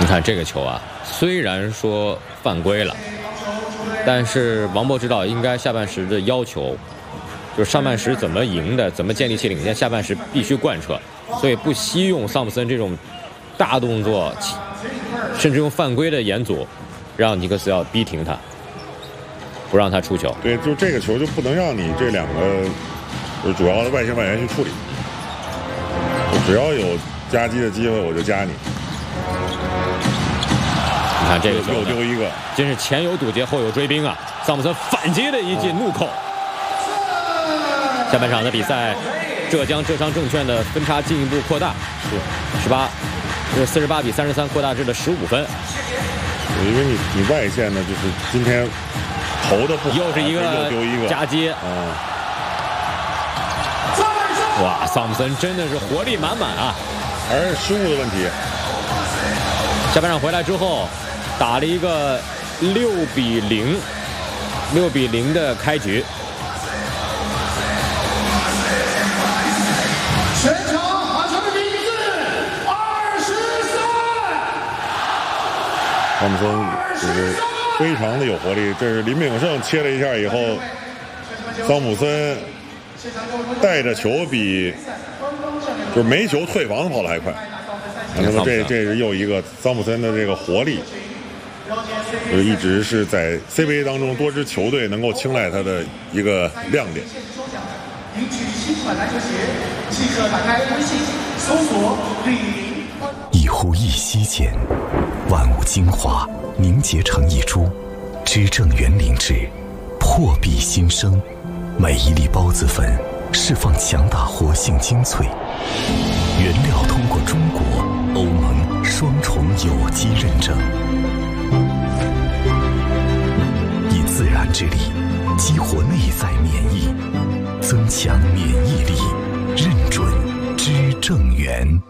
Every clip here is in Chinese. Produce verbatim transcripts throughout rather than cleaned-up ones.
看这个球啊，虽然说犯规了，但是王波指导应该下半时的要求，就是上半时怎么赢的，怎么建立起领先，下半时必须贯彻，所以不惜用桑普森这种大动作，甚至用犯规的严阻，让尼克斯要逼停他，不让他出球。 对，就这个球就不能让你这两个就是主要的外线外援去处理，只要有夹击的机会我就夹你。 你看这个球又丢一个， 真是前有堵截后有追兵啊！桑普森反击的一记怒扣。下半场的比赛，浙江浙商证券的分差进一步扩大，是十八，是四十八比三十三，扩大至了十五分。 因为你你外线呢，就是今天投的不好， 又是一个又丢一个夹击。 啊！ 哇，桑普森真的是活力满满啊！ 还是失误的问题。 下半场回来之后，打了一个六比零，六比零的开局。 全场喊出的名字二十三。 桑普森就是非常的有活力，这是林炳胜切了一下以后，桑普森带着球比就是没球退防跑得还快。那么这这是又一个桑普森的这个活力，就是一直是在 C B A 当中多支球队能够青睐他的一个亮点。 领取新款篮球鞋，即刻打开微信搜索李宁。 一呼一吸间，万物精华凝结成一株，知正园灵芝，破壁新生。每一粒孢子粉释放强大活性精粹，原料通过中国、欧盟双重有机认证，以自然之力激活内在免疫，增强免疫力，认准知正园。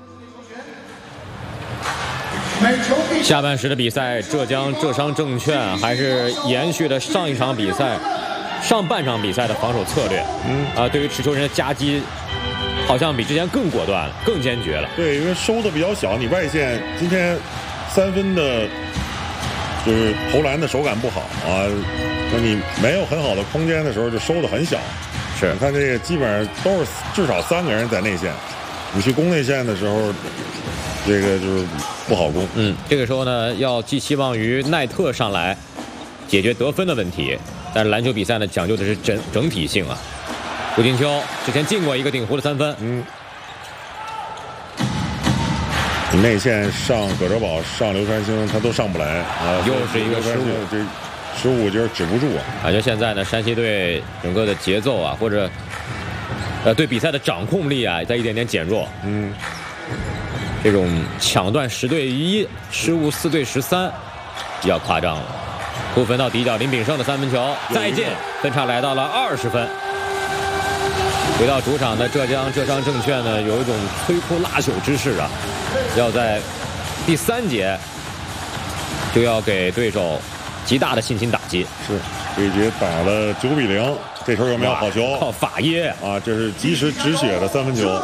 下半时的比赛，浙江浙商证券还是延续了上一场比赛、上半场比赛的防守策略。嗯啊，对于持球人的夹击，好像比之前更果断了，更坚决了。 对，因为收的比较小，你外线今天三分的，就是投篮的手感不好啊，那你没有很好的空间的时候，就收的很小。 是， 你看这个基本上都是至少三个人在内线，你去攻内线的时候，这个就是不好攻。 嗯，这个时候呢，要寄希望于奈特上来解决得分的问题。但是篮球比赛呢，讲究的是整整体性啊。胡金秋之前进过一个顶弧的三分， 嗯，你内线上葛哲堡、上刘传兴，他都上不来啊， 又是一个失误， 这失误就是止不住啊。 感觉现在呢，山西队整个的节奏啊，或者呃对比赛的掌控力啊，在一点点减弱。 嗯， 这种抢断十对一，失误四对十三，比较夸张了。不分到底角，林炳胜的三分球，再见，分差来到了二十分。回到主场的浙江浙商证券呢，有一种摧枯拉朽之势啊，要在第三节就要给对手极大的信心打击。 是，这一节打了九比零，这球有没有好球？ 靠法耶啊，这是及时止血的三分球。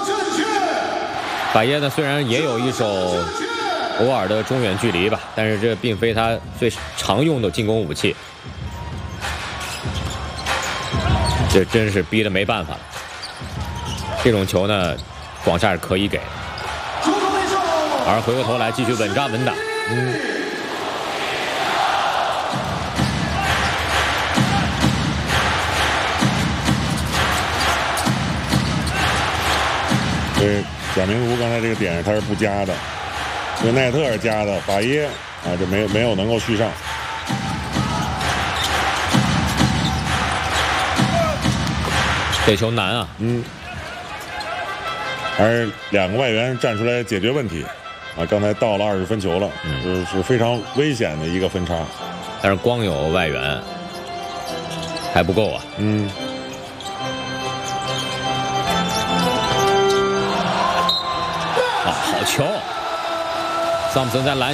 法耶呢，虽然也有一手偶尔的中远距离吧，但是这并非他最常用的进攻武器。这真是逼得没办法了。这种球呢，广厦是可以给，而回过头来继续稳扎稳打。嗯。 对，贾明儒刚才这个点他是不加的，这个奈特尔加的，法耶啊，这没有没有能够续上。 这球难啊， 嗯，而两个外援站出来解决问题，啊，刚才到了二十分球了，嗯，就是非常危险的一个分差， 但是光有外援还不够啊， 嗯， 啊，好球，桑普森在篮